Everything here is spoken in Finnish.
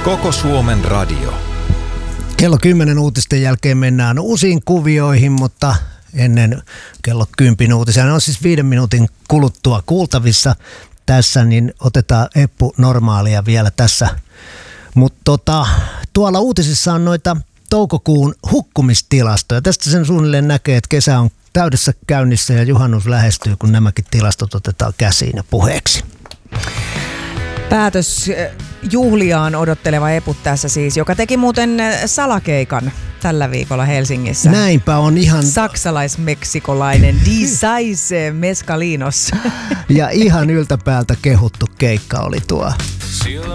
Koko Suomen radio. Kello 10 uutisten jälkeen mennään uusiin kuvioihin, mutta ennen kello 10 uutisia, ne on siis 5 minuutin kuluttua kuultavissa tässä, niin otetaan Eppu normaalia vielä tässä. Mutta tuolla uutisissa on noita toukokuun hukkumistilastoja. Tästä sen suunnilleen näkee, että kesä on täydessä käynnissä ja juhannus lähestyy, kun nämäkin tilastot otetaan käsiin ja puheeksi. Päätös juhliaan odotteleva Epu tässä siis, joka teki muuten salakeikan tällä viikolla Helsingissä. Näinpä on ihan... Saksalais-meksikolainen Disaise Mescalinos. Ja ihan yltäpäältä kehuttu keikka oli tuo.